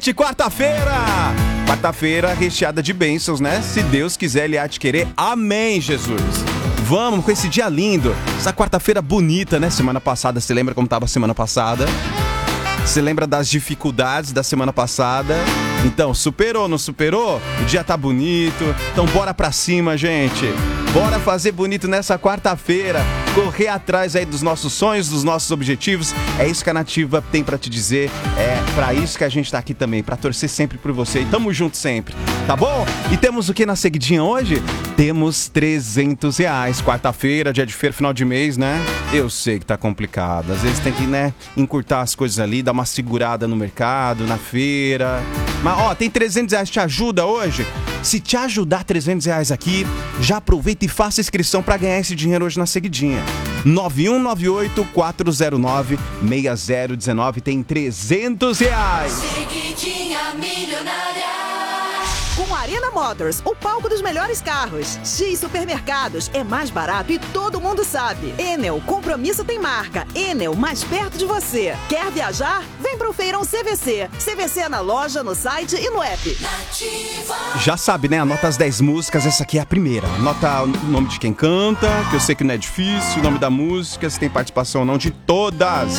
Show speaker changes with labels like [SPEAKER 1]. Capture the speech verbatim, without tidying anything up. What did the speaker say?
[SPEAKER 1] De quarta-feira, quarta-feira recheada de bênçãos, né? Se Deus quiser, Ele há de querer. Amém, Jesus. Vamos com esse dia lindo, essa quarta-feira bonita, né? Semana passada, você lembra como estava a semana passada? Você lembra das dificuldades da semana passada? Então, superou, não superou? O dia tá bonito, então bora pra cima, gente. Bora fazer bonito nessa quarta-feira, correr atrás aí dos nossos sonhos, dos nossos objetivos. É isso que a Nativa tem pra te dizer, é pra isso que a gente tá aqui também, pra torcer sempre por você. E tamo junto sempre, tá bom? E temos o que na seguidinha hoje? Temos trezentos reais, quarta-feira, dia de feira, final de mês, né? Eu sei que tá complicado, às vezes tem que, né, encurtar as coisas ali, dar uma segurada no mercado, na feira. Mas, ó, tem trezentos reais, te ajuda hoje? Se te ajudar trezentos reais aqui, já aproveita e faça inscrição para ganhar esse dinheiro hoje na seguidinha. nove um nove oito, quatro zero nove, seis zero um nove tem trezentos reais.
[SPEAKER 2] Seguidinha milionária.
[SPEAKER 3] Com Arena Motors, o palco dos melhores carros. X Supermercados, é mais barato e todo mundo sabe. Enel, compromisso tem marca. Enel, mais perto de você. Quer viajar? Vem pro Feirão C V C. C V C é na loja, no site e no app.
[SPEAKER 2] Nativa.
[SPEAKER 1] Já sabe, né? Anota as dez músicas, essa aqui é a primeira. Anota o nome de quem canta, que eu sei que não é difícil, o nome da música, se tem participação ou não, de todas.